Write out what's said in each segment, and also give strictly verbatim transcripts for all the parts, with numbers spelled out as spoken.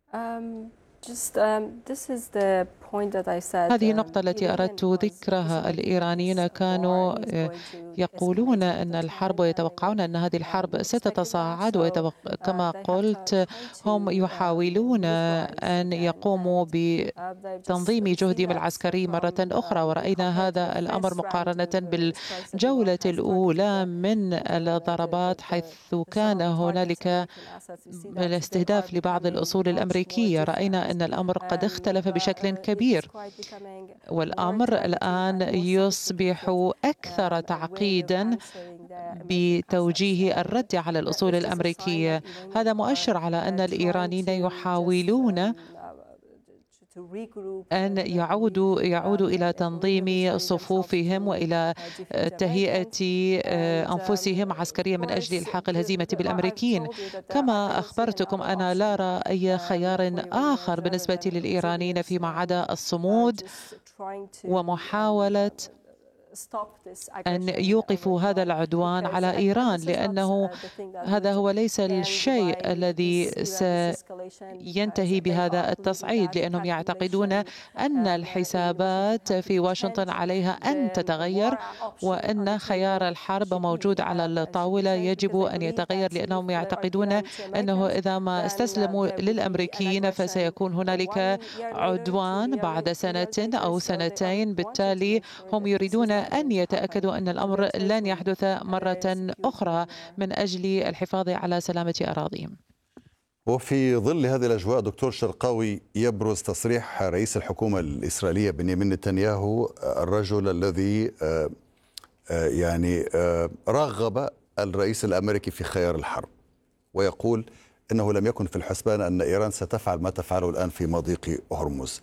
Um, just um, this is the point that I said. هذه Um, النقطة التي Iran أردت was ذكرها. anticipating this الإيرانيين war كانوا is آه، going to يقولون escalate أن all the الحرب time, and ويتوقعون أن هذه uh, الحرب we expected that. ستصاعد So ويتوق... uh, كما they have to, قلت trying هم to يحاولون um, militarize أن again, يقوموا and uh, they've just بتنظيم seen جهدهم that. So العسكري مرة from أخرى. um, ورأينا compared to the هذا الأمر first round مقارنة of uh, strikes that Iran بالجولة has targeted الأولى the من the the the, الضربات، the, حيث the some كان of the targets هنالك American assets. We see that they are الاستهداف لبعض becoming الأصول much more الأمريكية. رأينا different. أن الأمر قد Um, اختلف but بشكل uh, it's كبير، quite becoming more والأمر targeted الآن and more يصبح sophisticated أكثر um, way of تعقيدا answering the American assets. بتوجيه And الرد على uh, الأصول this is a sign that الأمريكية. Iranians هذا are مؤشر على أن uh, trying الإيرانيين to just يحاولون um, uh, to regroup أن and uh, re, يعودوا um, يعودوا إلى reinvigorate تنظيم themselves صفوفهم to وإلى uh, defeat the تهيئة Americans. And um, أنفسهم عسكريا of من أجل course, إلحاق the, الهزيمة the, I've بالأمريكيين. told you that uh, I كما haven't seen any أخبرتكم other أنا لا option أرى أي um, خيار for Iranians آخر rather بالنسبة than للإيرانيين resilience فيما and عدا uh, الصمود just trying to um, ومحاولة uh, stop this أن aggression over يوقفوا هذا Iran, العدوان because على and, and إيران، this is not لأنه uh, the thing that هذا would هو ليس end الشيء by الذي this Iran this escalation, because سينتهي they بهذا are believing التصعيد، that the لأنهم يعتقدون calculation أن um, in Washington الحسابات have to في be واشنطن changed. عليها أن The تتغير، war option on the وأن خيار table الحرب should be موجود على um, should be الطاولة changed, because يجب they أن believe يتغير، that if لأنهم they are يعتقدون denied to أنه Americans, إذا ما then uh, استسلموا there would be an للأمريكيين aggression فسيكون uh, هنالك one year later, two عدوان year بعد two سنة years later. أو So they are سنتين. wanting to بالتالي make sure هم that this is يريدون not going أن to happen يتأكدوا أن on their الأمر لن territory, يحدث uh, مرة security أخرى uh, من أجل الحفاظ على سلامة أراضيهم. وفي ظل هذه الأجواء دكتور شرقاوي، يبرز تصريح رئيس الحكومة الإسرائيلية بنيامين نتنياهو، الرجل الذي يعني رغب الرئيس الأمريكي في خيار الحرب، ويقول إنه لم يكن في الحسبان أن إيران ستفعل ما تفعله الآن في مضيق هرمز.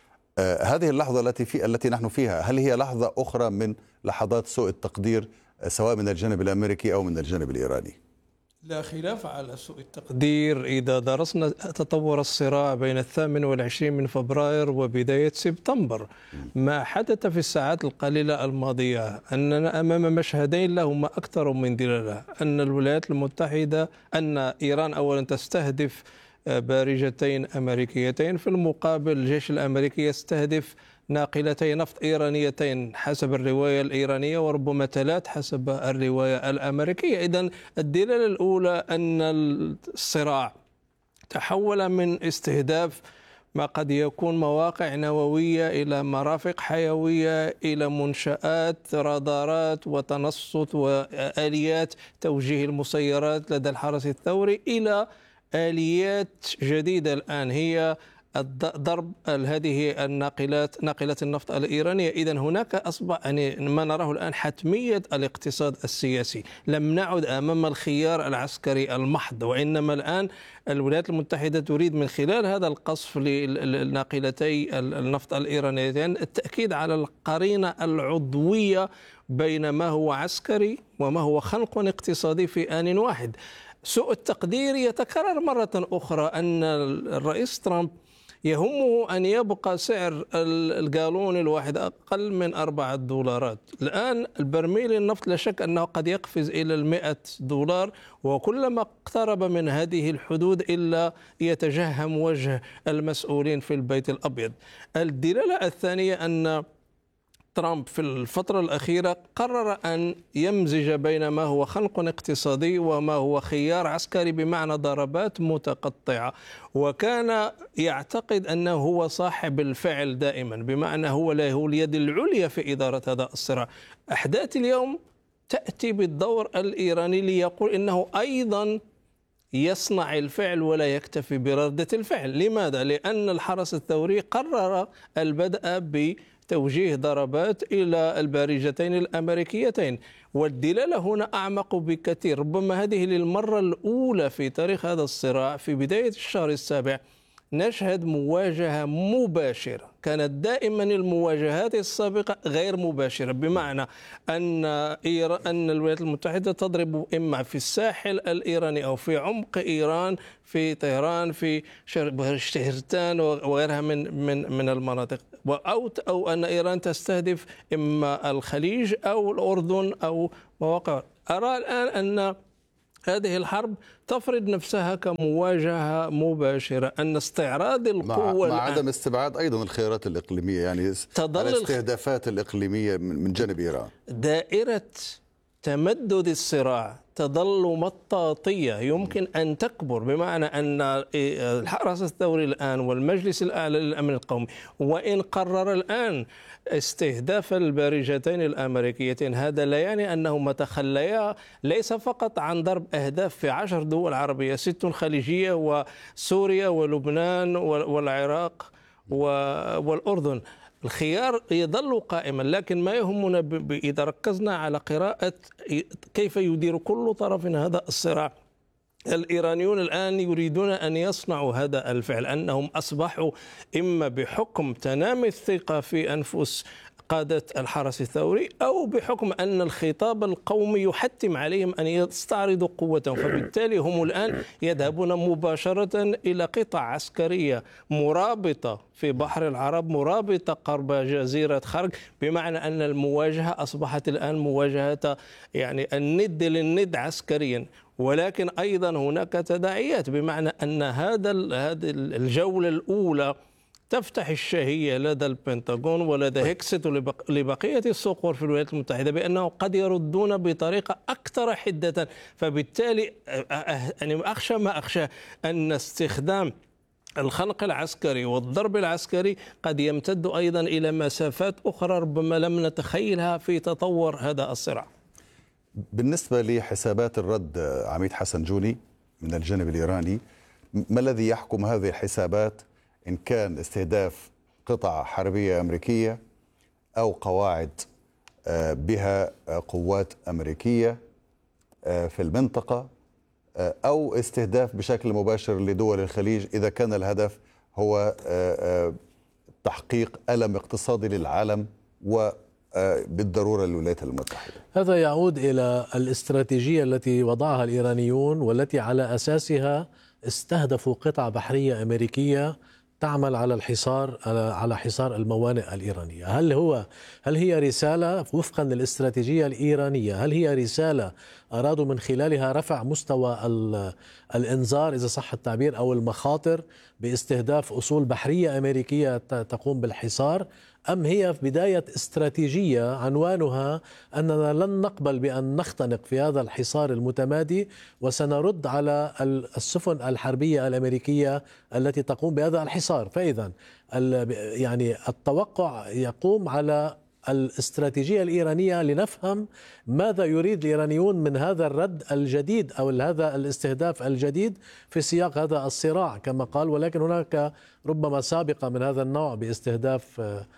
هذه اللحظة التي في التي نحن فيها، هل هي لحظة أخرى من لحظات سوء التقدير سواء من الجانب الأمريكي أو من الجانب الإيراني؟ لا خلاف على سوء التقدير إذا درسنا تطور الصراع بين الثامن والعشرين من فبراير وبداية سبتمبر. ما حدث في الساعات القليلة الماضية أننا أمام مشهدين لهما أكثر من دلالة. أن الولايات المتحدة أن إيران أولا تستهدف بارجتين أمريكيتين، في المقابل الجيش الأمريكي يستهدف ناقلتي نفط إيرانيتين حسب الرواية الإيرانية، وربما ثلاث حسب الرواية الأمريكية. إذن الدلالة الأولى أن الصراع تحول من استهداف ما قد يكون مواقع نووية إلى مرافق حيوية، إلى منشآت رادارات وتنصت وآليات توجيه المسيرات لدى الحرس الثوري، إلى آليات جديدة الآن هي ضرب هذه الناقلات ناقلة النفط الإيرانية. إذن هناك أصبح يعني ما نراه الآن حتمية الاقتصاد السياسي. لم نعد أمام الخيار العسكري المحض، وإنما الآن الولايات المتحدة تريد من خلال هذا القصف للناقلتي النفط الإيرانيتين التأكيد على القرينة العضوية بين ما هو عسكري وما هو خنق اقتصادي في آن واحد. سوء التقدير يتكرر مرة أخرى أن الرئيس ترامب يهمه أن يبقى سعر الجالون الواحد أقل من أربعة دولارات. الآن البرميل النفط لا شك أنه قد يقفز إلى المئة دولار، وكلما اقترب من هذه الحدود إلا يتجهم وجه المسؤولين في البيت الأبيض. الدلالة الثانية أن ترامب في الفترة الأخيرة قرر أن يمزج بين ما هو خنق اقتصادي وما هو خيار عسكري، بمعنى ضربات متقطعة، وكان يعتقد أنه هو صاحب الفعل دائما، بمعنى هو له اليد العليا في إدارة هذا الصراع. أحداث اليوم تأتي بالدور الإيراني ليقول إنه أيضا يصنع الفعل ولا يكتفي بردة الفعل. لماذا؟ لأن الحرس الثوري قرر البدء ب توجيه ضربات إلى البارجتين الأمريكيتين، والدلالة هنا أعمق بكثير. ربما هذه للمرة الأولى في تاريخ هذا الصراع في بداية الشهر السابع نشهد مواجهة مباشرة. كانت دائما المواجهات السابقة غير مباشرة، بمعنى أن أن الولايات المتحدة تضرب إما في الساحل الإيراني أو في عمق إيران، في طهران، في شهرتان وغيرها من من من المناطق، أو أو أن إيران تستهدف إما الخليج أو الأردن أو مواقع. أرى الآن أن هذه الحرب تفرض نفسها كمواجهة مباشرة، أن استعراض مع, القوة مع الآن عدم استبعاد أيضا الخيارات الإقليمية، يعني تظل الاستهدافات الإقليمية من جانب إيران. دائرة تمدد الصراع تظل مطاطية يمكن أن تكبر، بمعنى أن الحرس الثوري الآن والمجلس الأعلى للأمن القومي وإن قرر الآن استهداف البارجتين الأمريكيتين، هذا لا يعني أنهما تخليا ليس فقط عن ضرب أهداف في عشر دول عربية، ست خليجية وسوريا ولبنان والعراق والأردن. الخيار يظل قائما، لكن ما يهمنا إذا ركزنا على قراءة كيف يدير كل طرف هذا الصراع. الإيرانيون الآن يريدون أن يصنعوا هذا الفعل، أنهم أصبحوا إما بحكم تنامي الثقة في أنفس قادة الحرس الثوري أو بحكم أن الخطاب القومي يحتم عليهم أن يستعرضوا قوتهم، فبالتالي هم الآن يذهبون مباشرة إلى قطع عسكرية مرابطة في بحر العرب، مرابطة قرب جزيرة خرق، بمعنى أن المواجهة أصبحت الآن مواجهة يعني الند للند عسكريا. ولكن أيضا هناك تداعيات، بمعنى أن هذا هذه الجولة الأولى تفتح الشهية لدى البنتاغون ولدى هيكست لبقية الصقور في الولايات المتحدة بأنه قد يردون بطريقة أكثر حدة، فبالتالي يعني أخشى ما أخشى أن استخدام الخنق العسكري والضرب العسكري قد يمتد أيضا إلى مسافات أخرى ربما لم نتخيلها في تطور هذا الصراع. بالنسبة لحسابات الرد عميد حسن جوني من الجانب الإيراني، ما الذي يحكم هذه الحسابات إن كان استهداف قطع حربية أمريكية أو قواعد بها قوات أمريكية في المنطقة أو استهداف بشكل مباشر لدول الخليج إذا كان الهدف هو تحقيق ألم اقتصادي للعالم وبالضرورة للولايات المتحدة؟ هذا يعود إلى الاستراتيجية التي وضعها الإيرانيون والتي على أساسها استهدفوا قطع بحرية أمريكية تعمل على الحصار على حصار الموانئ الإيرانية. هل هو هل هي رسالة وفقا للاستراتيجية الإيرانية؟ هل هي رسالة أرادوا من خلالها رفع مستوى الإنذار إذا صح التعبير أو المخاطر باستهداف أصول بحرية أمريكية تقوم بالحصار، أم هي في بداية استراتيجية عنوانها أننا لن نقبل بأن نختنق في هذا الحصار المتمادي وسنرد على السفن الحربية الأمريكية التي تقوم بهذا الحصار؟ فإذا يعني التوقع يقوم على الاستراتيجية الإيرانية لنفهم ماذا يريد الإيرانيون من هذا الرد الجديد أو هذا الاستهداف الجديد في سياق هذا الصراع كما قال. ولكن هناك ربما سابقة من هذا النوع باستهداف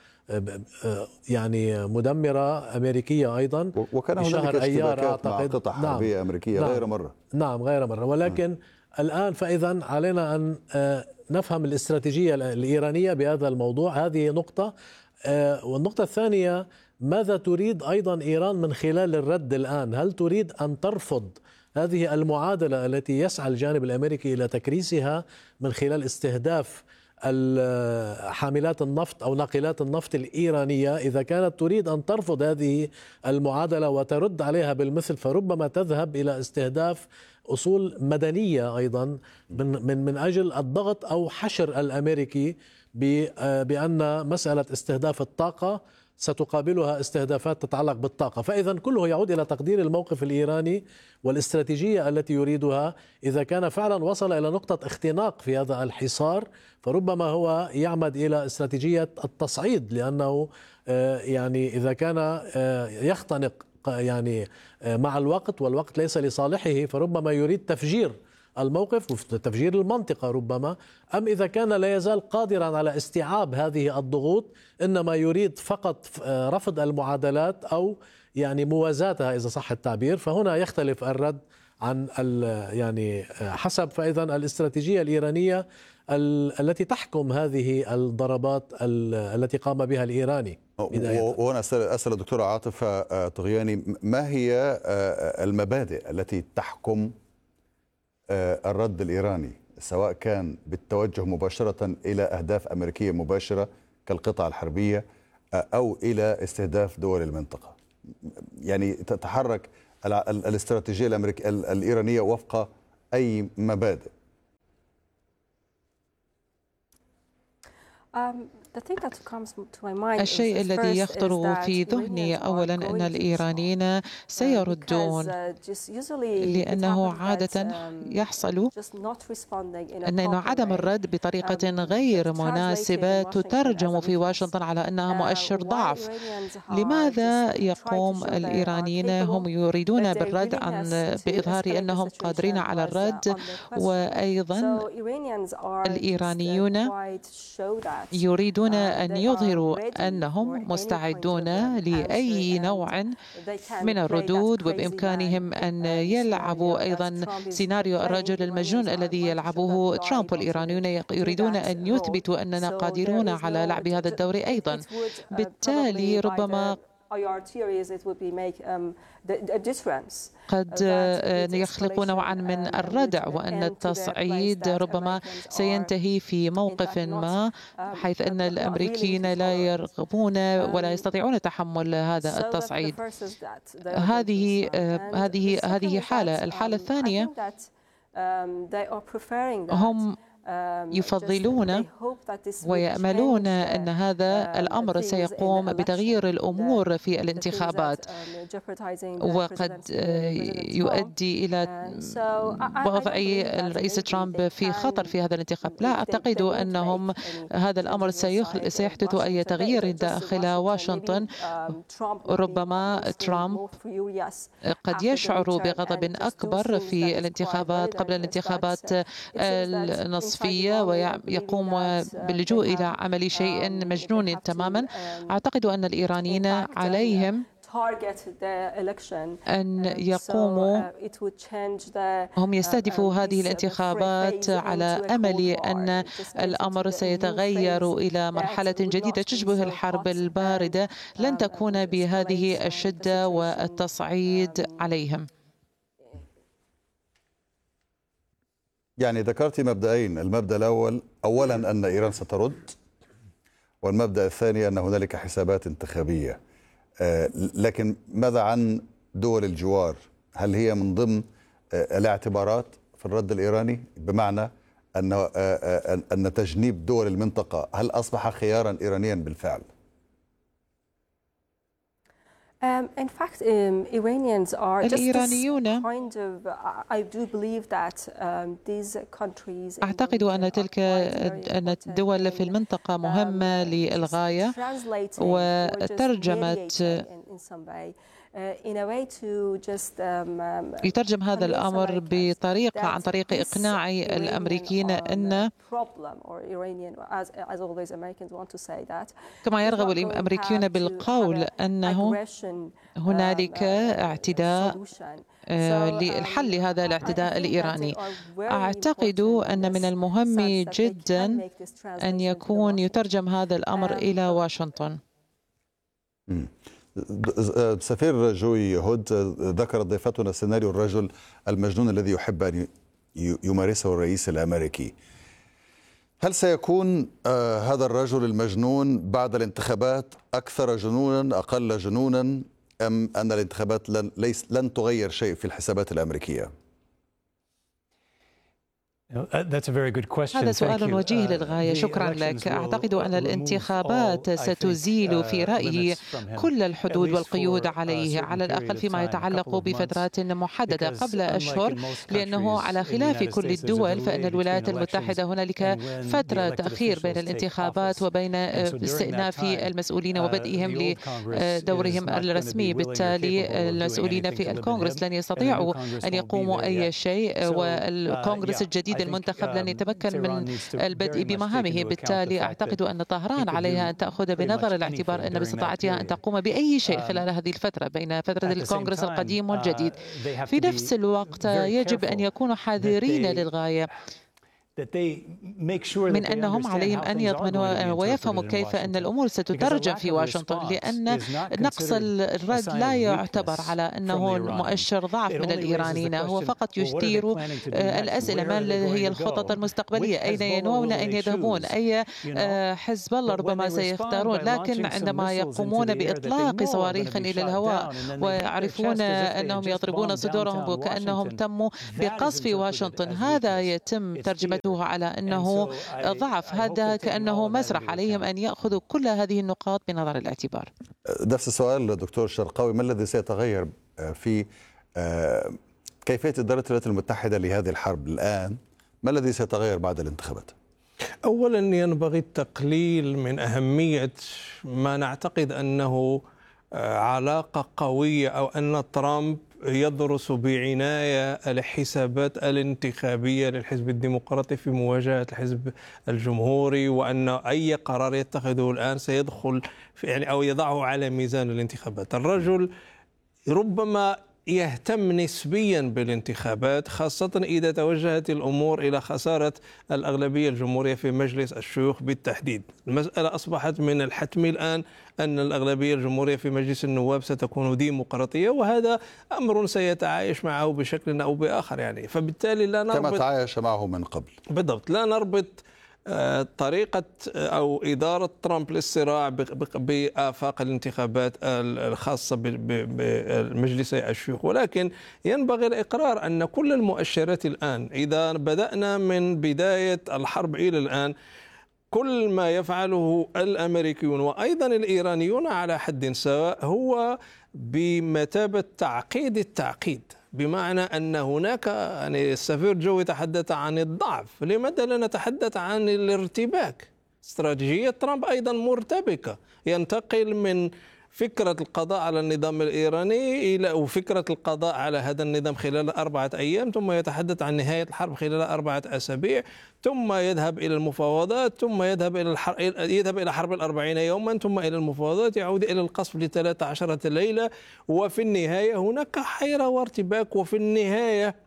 يعني مدمرة أمريكية أيضا، وكان هناك اشتباكات مع قطع حربية نعم أمريكية نعم غير مرة نعم غير مرة ولكن م. الآن فإذا علينا أن نفهم الاستراتيجية الإيرانية بهذا الموضوع. هذه نقطة. والنقطة الثانية، ماذا تريد أيضا إيران من خلال الرد الآن؟ هل تريد أن ترفض هذه المعادلة التي يسعى الجانب الأمريكي إلى تكريسها من خلال استهداف حاملات النفط أو ناقلات النفط الإيرانية؟ إذا كانت تريد أن ترفض هذه المعادلة وترد عليها بالمثل فربما تذهب إلى استهداف أصول مدنية أيضا من من من أجل الضغط أو حشر الأمريكي بأن مسألة استهداف الطاقة ستقابلها استهدافات تتعلق بالطاقة. فإذا كله يعود إلى تقدير الموقف الإيراني والاستراتيجية التي يريدها. إذا كان فعلا وصل إلى نقطة اختناق في هذا الحصار فربما هو يعمد إلى استراتيجية التصعيد، لأنه يعني إذا كان يختنق يعني مع الوقت والوقت ليس لصالحه فربما يريد تفجير الموقف وتفجير المنطقة ربما. أم إذا كان لا يزال قادرا على استيعاب هذه الضغوط إنما يريد فقط رفض المعادلات أو يعني موازاتها إذا صح التعبير، فهنا يختلف الرد عن يعني حسب. فإذا الاستراتيجية الإيرانية التي تحكم هذه الضربات التي قام بها الإيراني بداية. وأنا أسأل الدكتورة عاطفة طغياني، ما هي المبادئ التي تحكم الرد الإيراني سواء كان بالتوجه مباشرة إلى أهداف أمريكية مباشرة كالقطع الحربية أو إلى استهداف دول المنطقة؟ يعني تتحرك الاستراتيجية الأمريكية الإيرانية وفق أي مبادئ؟ Um, the thing that comes to my mind الشيء is, الذي first is يخطر that في ذهني Iranians are أولا going أن to الإيرانيين respond, uh, سيردون، because, uh, just usually it لأنه happens that, عادة um, يحصل just not responding in a أن proper عدم way, الرد بطريقة um, غير just translated in مناسبة Washington as تترجم a في weakness. واشنطن على أنها Uh, مؤشر why ضعف. Iranians are لماذا just trying to يقوم show they are الإيرانيين هم capable, يريدون but their بالرد عن willingness to بإظهار escalate the أنهم قادرين situation على was, uh, الرد؟ under question. وأيضا So Iranians are just, uh, الإيرانيون quite show that, يريدون um, أن they are يظهروا ready for أنهم any point مستعدون of, um, لأي answer, نوع and they can من play that الردود، crazy وبإمكانهم man, أن um, يلعبوا scenario that أيضا Trump is سيناريو playing. الرجل المجنون Iranians are الذي want to show يلعبه that we are ترامب. able to والإيرانيون play يريدون that أن role. يثبتوا أننا So there قادرون is على no, لعب هذا الدور it, أيضا. it would, uh, بالتالي probably by ربما the I R theories it would be make um, the, the difference. قد يخلق نوعا من الردع، وأن التصعيد ربما سينتهي في موقف ما حيث أن الأمريكيين لا يرغبون ولا يستطيعون تحمل هذا التصعيد. هذه هذه هذه حالة. الحالة الثانية هم يفضلون ويأملون أن هذا الأمر سيقوم بتغيير الأمور في الانتخابات، وقد يؤدي إلى وضع الرئيس ترامب في خطر في هذا الانتخاب. لا أعتقد أنهم هذا الأمر سيحدث أي تغيير داخل واشنطن. ربما ترامب قد يشعر بغضب أكبر في الانتخابات قبل الانتخابات النصف ويقوم باللجوء إلى عمل شيء مجنون تماما. أعتقد أن الإيرانيين عليهم أن يقوموا هم يستهدفوا هذه الانتخابات على أمل أن الأمر سيتغير إلى مرحلة جديدة تشبه الحرب الباردة، لن تكون بهذه الشدة والتصعيد عليهم. يعني ذكرت مبدأين، المبدأ الأول أولا أن إيران سترد، والمبدأ الثاني أن هنالك حسابات انتخابية. لكن ماذا عن دول الجوار؟ هل هي من ضمن الاعتبارات في الرد الإيراني؟ بمعنى أن أن تجنيب دول المنطقة هل أصبح خيارا إيرانيا بالفعل؟ Um, in fact, um, Iranians are الإيرانيون kind of, I do believe that um, these countries أعتقد أن تلك أن الدول في المنطقة مهمة للغاية، وترجمت يترجم هذا الأمر بطريقة عن طريق إقناع الأمريكيين أن كما يرغب الأمريكيون بالقول أنه هنالك اعتداء للحل لهذا الاعتداء الإيراني. أعتقد أن من المهم جدا أن يكون يترجم هذا الأمر إلى واشنطن. سفير جوي هود، ذكرت ضيفتنا سيناريو الرجل المجنون الذي يحب أن يمارسه الرئيس الأمريكي. هل سيكون آه هذا الرجل المجنون بعد الانتخابات أكثر جنونا أقل جنونا، أم أن الانتخابات لن, ليس لن تغير شيء في الحسابات الأمريكية؟ هذا سؤال وجيه للغاية، شكرا لك. أعتقد أن الانتخابات ستزيل في رأيي كل الحدود والقيود عليه، على الأقل فيما يتعلق بفترات محددة قبل أشهر، لأنه على خلاف كل الدول فإن الولايات المتحدة هنالك فترة تأخير بين الانتخابات وبين استئناف المسؤولين وبدئهم لدورهم الرسمي. بالتالي المسؤولين في الكونغرس لن يستطيعوا أن يقوموا أي شيء، والكونغرس الجديد المنتخب لن يتمكن من البدء بمهامه. بالتالي أعتقد أن طهران عليها أن تأخذ بنظر الاعتبار أن باستطاعتها أن تقوم بأي شيء خلال هذه الفترة بين فترة الكونغرس القديم والجديد. في نفس الوقت يجب أن يكونوا حذرين للغاية. من أنهم عليهم أن يضمنوا ويفهموا كيف أن الأمور ستترجم في واشنطن، لأن نقص الرد لا يعتبر على أنه مؤشر ضعف من الإيرانيين، هو فقط يثير الأسئلة: ما هي الخطط المستقبلية؟ أين ينوون؟ أين يذهبون؟ أي حزب الله ربما سيختارون؟ لكن عندما يقومون بإطلاق صواريخ إلى الهواء ويعرفون أنهم يضربون صدورهم وكأنهم تموا بقصف واشنطن، هذا يتم ترجمته على أنه ضعف، هذا كأنه مسرح. عليهم أن يأخذوا كل هذه النقاط بنظر الاعتبار. نفس السؤال دكتور شرقاوي: ما الذي سيتغير في كيفية إدارة الولايات المتحدة لهذه الحرب الآن؟ ما الذي سيتغير بعد الانتخابات؟ أولا ينبغي التقليل من أهمية ما نعتقد أنه علاقة قوية، أو أن ترامب يدرس بعناية الحسابات الانتخابية للحزب الديمقراطي في مواجهة الحزب الجمهوري، وأن أي قرار يتخذه الآن سيدخل في يعني أو يضعه على ميزان الانتخابات. الرجل ربما يهتم نسبيا بالانتخابات، خاصة إذا توجهت الأمور إلى خسارة الأغلبية الجمهورية في مجلس الشيوخ بالتحديد. المسألة أصبحت من الحتمي الآن أن الأغلبية الجمهورية في مجلس النواب ستكون ديمقراطية، وهذا أمر سيتعايش معه بشكل أو بآخر يعني. فبالتالي لا نربط كما تعايش معه من قبل. بالضبط، لا نربط طريقة أو إدارة ترامب للصراع بآفاق الانتخابات الخاصة بمجلسي الشيوخ، ولكن ينبغي الإقرار أن كل المؤشرات الآن، إذا بدأنا من بداية الحرب إلى الآن، كل ما يفعله الأمريكيون وأيضا الإيرانيون على حد سواء هو بمثابة تعقيد التعقيد، بمعنى أن هناك يعني السفير جو يتحدث عن الضعف، لماذا لا نتحدث عن الارتباك؟ استراتيجية ترامب أيضا مرتبكة، ينتقل من فكرة القضاء على النظام الإيراني إلى وفكرة القضاء على هذا النظام خلال أربعة أيام، ثم يتحدث عن نهاية الحرب خلال أربعة أسابيع، ثم يذهب إلى المفاوضات، ثم يذهب إلى الحرب يذهب إلى حرب الأربعين يوما، ثم إلى المفاوضات، يعود إلى القصف لثلاث عشرة ليلة، وفي النهاية هناك حيرة وارتباك، وفي النهاية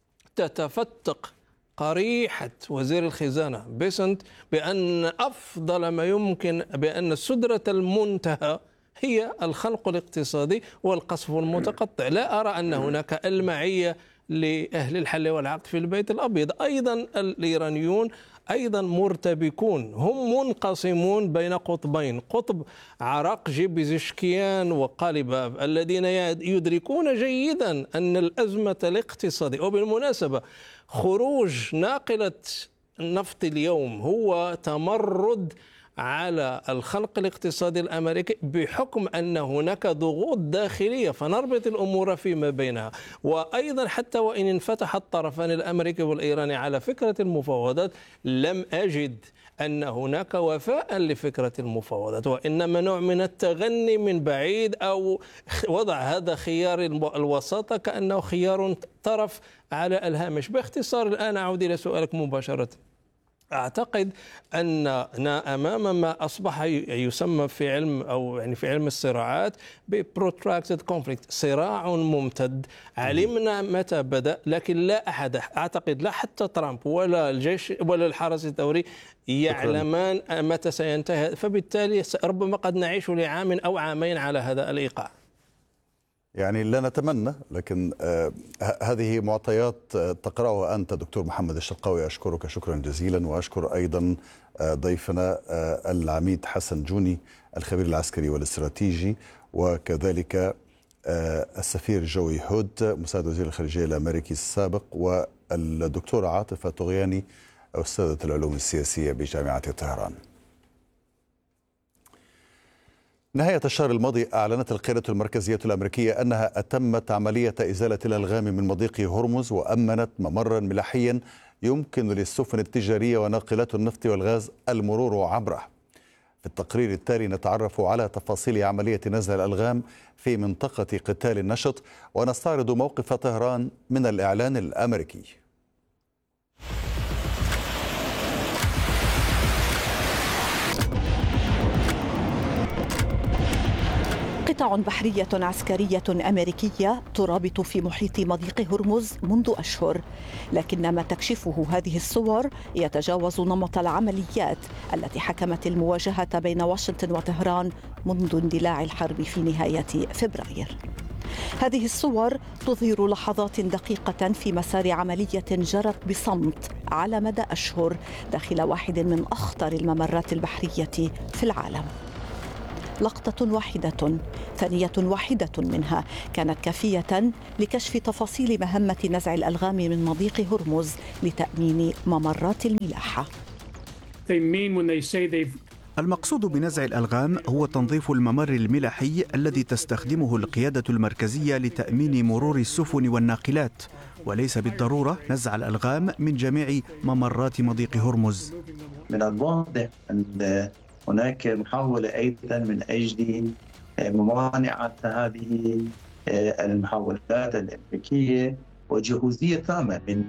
تتفتق قريحة وزير الخزانة بيسنت بأن أفضل ما يمكن، بأن سدرة المنتهى هي الخنق الاقتصادي والقصف المتقطع. لا أرى أن هناك المعية لأهل الحل والعقد في البيت الأبيض. أيضا الإيرانيون أيضا مرتبكون، هم منقسمون بين قطبين: قطب عراقجي بزشكيان وقالباف الذين يدركون جيدا أن الأزمة الاقتصادية، وبالمناسبة خروج ناقلة النفط اليوم هو تمرد على الخنق الاقتصادي الأمريكي بحكم أن هناك ضغوط داخلية، فنربط الأمور فيما بينها. وأيضا حتى وإن انفتح الطرفان الأمريكي والإيراني على فكرة المفاوضات، لم أجد أن هناك وفاء لفكرة المفاوضات، وإنما نوع من التغني من بعيد أو وضع هذا خيار الوساطة كأنه خيار طرف على الهامش. باختصار الآن أعود إلى سؤالك مباشرة. أعتقد أننا أمام ما أصبح يسمى في علم أو يعني في علم الصراعات ب protracted conflict، صراع ممتد. علمنا متى بدأ، لكن لا أحد أعتقد لا حتى ترامب ولا الجيش ولا الحرس الثوري يعلمان متى سينتهي، فبالتالي ربما قد نعيش لعام أو عامين على هذا الإيقاع. يعني لا نتمنى، لكن آه هذه معطيات آه تقرأها أنت دكتور محمد الشرقاوي. أشكرك شكرا جزيلا، وأشكر أيضا آه ضيفنا آه العميد حسن جوني الخبير العسكري والاستراتيجي، وكذلك آه السفير جوي هود مساعد وزير الخارجية الأمريكي السابق، والدكتورة عاطفة طغياني أستاذة العلوم السياسية بجامعة طهران. نهاية الشهر الماضي أعلنت القيادة المركزية الأمريكية أنها أتمت عملية إزالة الألغام من مضيق هرمز، وأمنت ممرا ملاحيا يمكن للسفن التجارية وناقلات النفط والغاز المرور عبره. في التقرير التالي نتعرف على تفاصيل عملية نزع الألغام في منطقة قتال النشط، ونستعرض موقف طهران من الإعلان الأمريكي. قطع بحرية عسكرية أمريكية ترابط في محيط مضيق هرمز منذ أشهر، لكن ما تكشفه هذه الصور يتجاوز نمط العمليات التي حكمت المواجهة بين واشنطن وطهران منذ اندلاع الحرب في نهاية فبراير. هذه الصور تظهر لحظات دقيقة في مسار عملية جرت بصمت على مدى أشهر داخل واحد من أخطر الممرات البحرية في العالم. لقطة واحدة، ثانية واحدة منها كانت كافية لكشف تفاصيل مهمة نزع الألغام من مضيق هرمز لتأمين ممرات الملاحة. المقصود بنزع الألغام هو تنظيف الممر الملاحي الذي تستخدمه القيادة المركزية لتأمين مرور السفن والناقلات، وليس بالضرورة نزع الألغام من جميع ممرات مضيق هرمز. من الواضح أن هناك محاولة أيضا من أجل ممانعة هذه المحاولات الأمريكية وجهوزية تامة من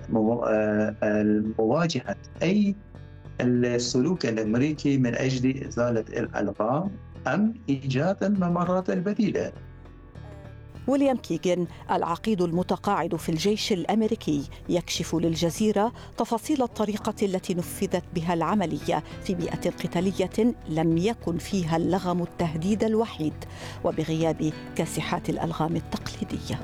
مواجهة أي السلوك الأمريكي من أجل إزالة الألغام أم إيجاد الممرات البديلة. ويليام كيغن العقيد المتقاعد في الجيش الأمريكي يكشف للجزيرة تفاصيل الطريقة التي نفذت بها العملية في بيئة قتالية لم يكن فيها اللغم التهديد الوحيد وبغياب كاسحات الألغام التقليدية.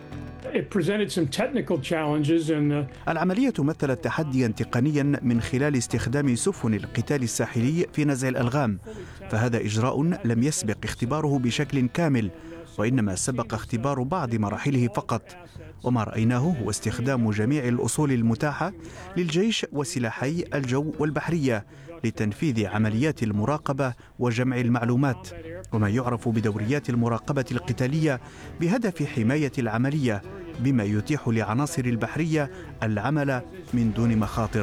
العملية مثلت تحديا تقنيا من خلال استخدام سفن القتال الساحلي في نزع الألغام، فهذا إجراء لم يسبق اختباره بشكل كامل، وإنما سبق اختبار بعض مراحله فقط، وما رأيناه هو استخدام جميع الأصول المتاحة للجيش وسلاحي الجو والبحرية لتنفيذ عمليات المراقبة وجمع المعلومات، وما يعرف بدوريات المراقبة القتالية بهدف حماية العملية، بما يتيح لعناصر البحرية العمل من دون مخاطر.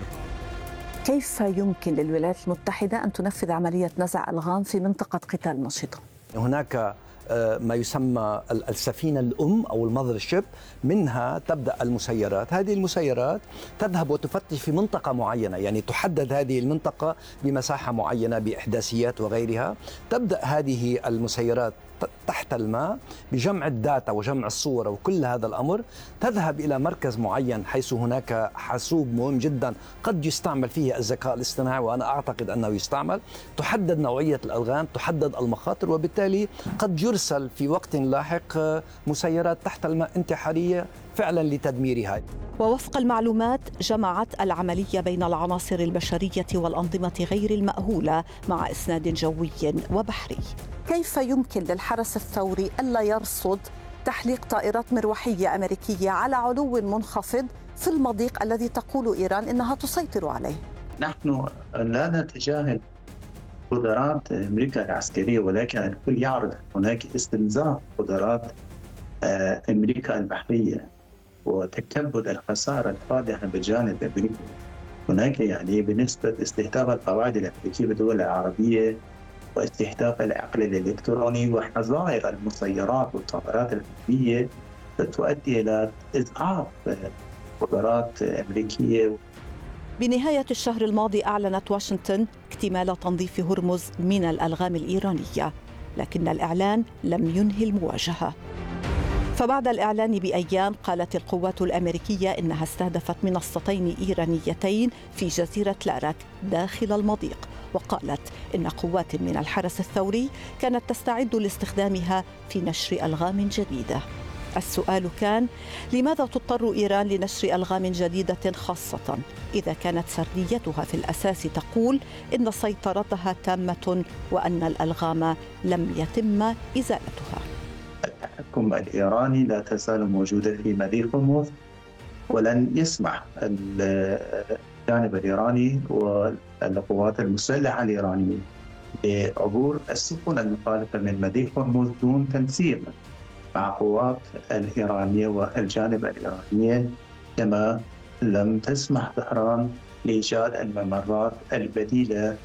كيف يمكن للولايات المتحدة أن تنفذ عملية نزع ألغام في منطقة قتال نشطة؟ هناك ما يسمى السفينة الأم أو المذر شيب، منها تبدأ المسيرات. هذه المسيرات تذهب وتفتش في منطقة معينة، يعني تحدد هذه المنطقة بمساحة معينة بإحداثيات وغيرها. تبدأ هذه المسيرات تحت الماء بجمع الداتا وجمع الصور وكل هذا الأمر، تذهب إلى مركز معين حيث هناك حاسوب مهم جدا قد يستعمل فيه الذكاء الاصطناعي، وأنا أعتقد أنه يستعمل، تحدد نوعية الألغام، تحدد المخاطر، وبالتالي قد يرسل في وقت لاحق مسيرات تحت الماء انتحارية فعلا لتدميرها. ووفق المعلومات جمعت العملية بين العناصر البشرية والأنظمة غير المأهولة مع إسناد جوي وبحري. كيف يمكن للحرس الثوري ألا يرصد تحليق طائرات مروحية أمريكية على علو منخفض في المضيق الذي تقول إيران إنها تسيطر عليه؟ نحن لا نتجاهل قدرات أمريكا العسكرية، ولكن الكل يعرف هناك استنزاف قدرات أمريكا البحرية وتكبد الخسارة الفادحة بالجانب الأمريكي. هناك يعني بنسبة استهداف القواعد الأمريكية بالدول العربية واستهداف العقل الإلكتروني وحظائر المسيرات والطائرات الأمريكية تؤدي إلى إضعاف قدرات أمريكية. بنهاية الشهر الماضي أعلنت واشنطن اكتمال تنظيف هرمز من الألغام الإيرانية، لكن الإعلان لم ينهي المواجهة. فبعد الإعلان بأيام قالت القوات الأمريكية إنها استهدفت منصتين إيرانيتين في جزيرة لاراك داخل المضيق، وقالت إن قوات من الحرس الثوري كانت تستعد لاستخدامها في نشر ألغام جديدة. السؤال كان: لماذا تضطر إيران لنشر ألغام جديدة خاصة إذا كانت سرديتها في الأساس تقول إن سيطرتها تامة وأن الألغام لم يتم إزالتها؟ التحكم الإيراني لا تزال موجودة في مضيق هرمز، ولن يسمح الجانب الإيراني والقوات المسلحة الإيرانية بعبور السفن المخالفة من مضيق هرمز دون تنسيق مع قوات الإيرانية والجانب الإيرانية، كما لم تسمح طهران لإيجاد الممرات البديلة.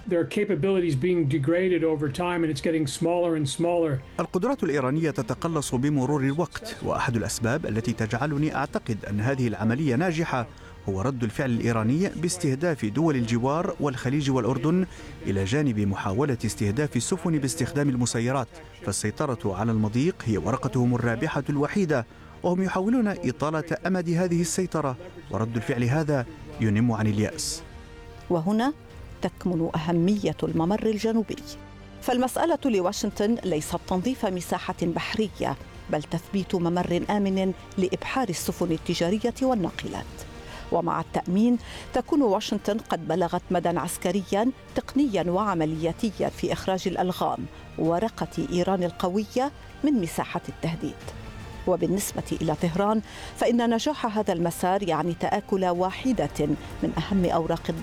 القدرات الإيرانية تتقلص بمرور الوقت، وأحد الأسباب التي تجعلني أعتقد أن هذه العملية ناجحة هو رد الفعل الإيراني باستهداف دول الجوار والخليج والأردن، إلى جانب محاولة استهداف السفن باستخدام المسيرات. فالسيطرة على المضيق هي ورقتهم الرابحة الوحيدة، وهم يحاولون إطالة أمد هذه السيطرة، ورد الفعل هذا ينم عن اليأس. وهنا تكمن أهمية الممر الجنوبي، فالمسألة لواشنطن ليست تنظيف مساحة بحرية، بل تثبيت ممر آمن لإبحار السفن التجارية والناقلات. ومع التأمين تكون واشنطن قد بلغت مدى عسكريا تقنيا وعملياتيا في إخراج الألغام، ورقة إيران القوية من مساحة التهديد. وبالنسبة إلى طهران فإن نجاح هذا المسار يعني تآكل واحدة من أهم أوراق الضغط